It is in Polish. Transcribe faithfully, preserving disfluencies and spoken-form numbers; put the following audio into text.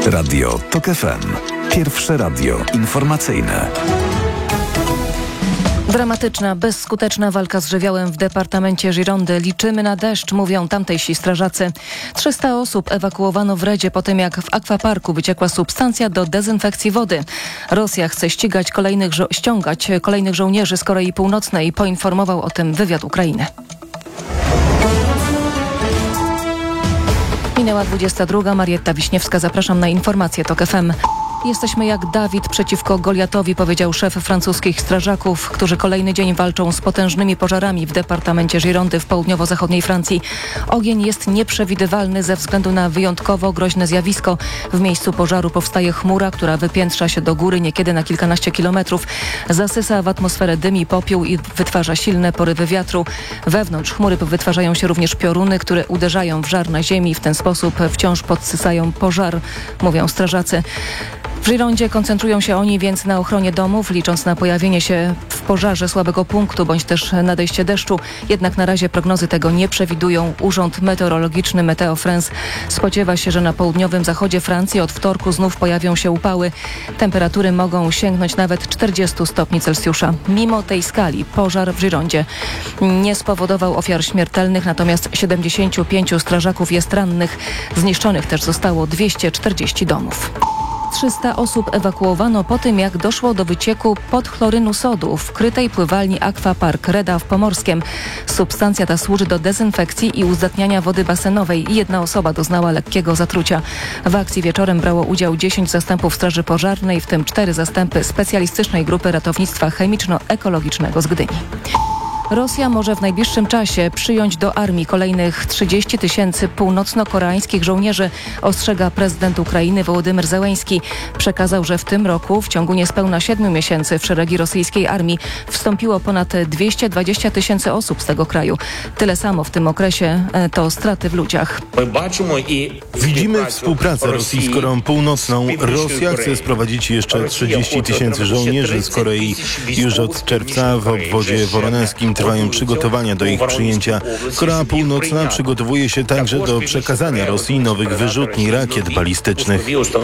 Radio TOK F M. Pierwsze radio informacyjne. Dramatyczna, bezskuteczna walka z żywiołem w departamencie Girondy. Liczymy na deszcz, mówią tamtejsi strażacy. trzysta osób ewakuowano w Redzie po tym, jak w akwaparku wyciekła substancja do dezynfekcji wody. Rosja chce ścigać kolejnych żo- ściągać kolejnych żołnierzy z Korei Północnej. Poinformował o tym wywiad Ukrainy. Minęła dwudziesta druga. Marietta Wiśniewska. Zapraszam na informacje TOK F M. Jesteśmy jak Dawid przeciwko Goliatowi, powiedział szef francuskich strażaków, którzy kolejny dzień walczą z potężnymi pożarami w departamencie Girondy w południowo-zachodniej Francji. Ogień jest nieprzewidywalny ze względu na wyjątkowo groźne zjawisko. W miejscu pożaru powstaje chmura, która wypiętrza się do góry niekiedy na kilkanaście kilometrów. Zasysa w atmosferę dym i popiół i wytwarza silne porywy wiatru. Wewnątrz chmury wytwarzają się również pioruny, które uderzają w żar na ziemi i w ten sposób wciąż podsysają pożar, mówią strażacy. W Girondzie koncentrują się oni więc na ochronie domów, licząc na pojawienie się w pożarze słabego punktu bądź też nadejście deszczu. Jednak na razie prognozy tego nie przewidują. Urząd Meteorologiczny Meteo France spodziewa się, że na południowym zachodzie Francji od wtorku znów pojawią się upały. Temperatury mogą sięgnąć nawet czterdziestu stopni Celsjusza. Mimo tej skali pożar w Girondzie nie spowodował ofiar śmiertelnych, natomiast siedemdziesięciu pięciu strażaków jest rannych. Zniszczonych też zostało dwieście czterdzieści domów. trzysta osób ewakuowano po tym, jak doszło do wycieku podchlorynu sodu w krytej pływalni Aquapark Reda w Pomorskiem. Substancja ta służy do dezynfekcji i uzdatniania wody basenowej i jedna osoba doznała lekkiego zatrucia. W akcji wieczorem brało udział dziesięć zastępów Straży Pożarnej, w tym cztery zastępy specjalistycznej grupy ratownictwa chemiczno-ekologicznego z Gdyni. Rosja może w najbliższym czasie przyjąć do armii kolejnych trzydzieści tysięcy północno-koreańskich żołnierzy, ostrzega prezydent Ukrainy Wołodymyr Zełenski. Przekazał, że w tym roku w ciągu niespełna siedmiu miesięcy w szeregi rosyjskiej armii wstąpiło ponad dwieście dwadzieścia tysięcy osób z tego kraju. Tyle samo w tym okresie to straty w ludziach. Widzimy współpracę Rosji z Koreą Północną. Rosja chce sprowadzić jeszcze trzydzieści tysięcy żołnierzy z Korei. Już od czerwca w obwodzie woronezkim trwają przygotowania do ich przyjęcia. Korea Północna przygotowuje się także do przekazania Rosji nowych wyrzutni rakiet balistycznych.